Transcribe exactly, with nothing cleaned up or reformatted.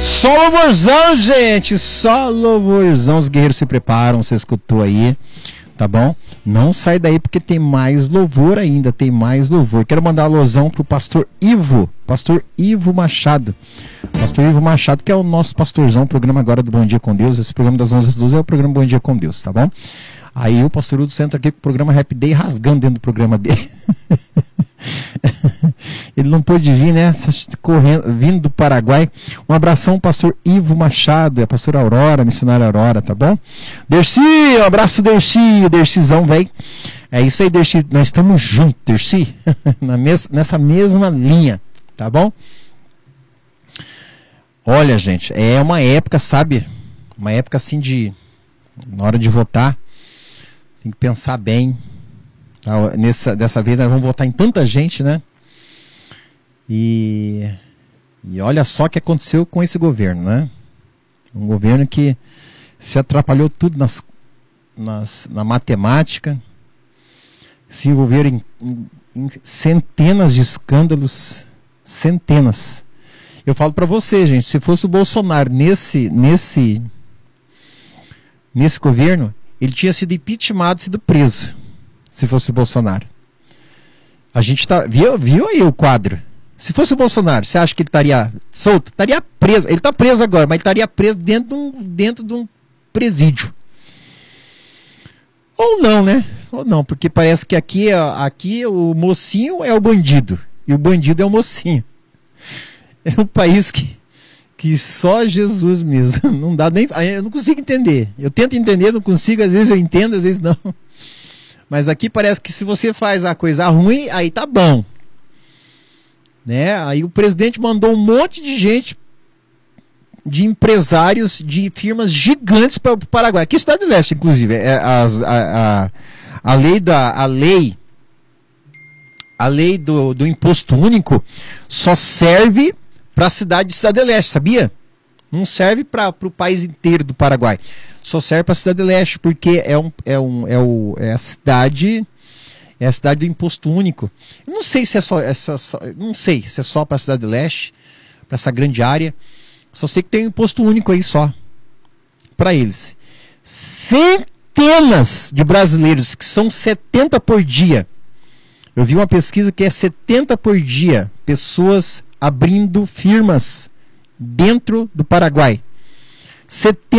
Só louvorzão, gente, só louvorzão. Os guerreiros se preparam, você escutou aí, tá bom? Não sai daí porque tem mais louvor ainda, tem mais louvor. Quero mandar um alôzão pro pastor Ivo, pastor Ivo Machado. Pastor Ivo Machado, que é o nosso pastorzão, o programa agora do Bom Dia com Deus. Esse programa das onze às doze é o programa Bom Dia com Deus, tá bom? Aí o pastor Udo senta aqui com o programa Happy Day rasgando dentro do programa dele. Ele não pôde vir, né? Correndo, vindo do Paraguai. Um abração, pastor Ivo Machado, é a pastora Aurora, missionária Aurora, tá bom? Dercy, um abraço, Dercy, o Dercyzão, velho. É isso aí, Dercy, nós estamos juntos, Dercy, Na mes nessa mesma linha, tá bom? Olha, gente, é uma época, sabe? Uma época assim de, na hora de votar, tem que pensar bem. Nessa, dessa vez nós vamos votar em tanta gente, né? E, e olha só o que aconteceu com esse governo, né? Um governo que se atrapalhou tudo nas, nas, na matemática, se envolveram em, em, em centenas de escândalos, centenas. Eu falo para você, gente, se fosse o Bolsonaro nesse, nesse, nesse governo, ele tinha sido impeachmentado, sido preso. Se fosse o Bolsonaro. A gente tá, viu, viu aí o quadro? Se fosse o Bolsonaro, você acha que ele estaria solto? Estaria preso. Ele está preso agora, mas ele estaria preso dentro de, um, dentro de um presídio. Ou não, né? Ou não, porque parece que aqui, aqui o mocinho é o bandido. E o bandido é o mocinho. É um país que, que só Jesus mesmo. Não dá nem. Eu não consigo entender. Eu tento entender, não consigo, às vezes eu entendo, às vezes não. Mas aqui parece que se você faz a coisa ruim, aí tá bom. Né? Aí o presidente mandou um monte de gente, de empresários, de firmas gigantes para o Paraguai. Aqui Cidade do Leste, inclusive. É, as, a, a, a lei, da, a lei, a lei do, do imposto único só serve para a cidade de Cidade do Leste, sabia? Não serve para o país inteiro do Paraguai. Só serve para a Cidade do Leste, porque é, um, é, um, é, o, é a cidade é a cidade do imposto único. Eu não sei se é só, essa, só não sei se é só para a Cidade do Leste, para essa grande área. Só sei que tem um imposto único aí só para eles. Centenas de brasileiros, que são setenta por dia. Eu vi uma pesquisa que é setenta por dia, pessoas abrindo firmas dentro do Paraguai. setenta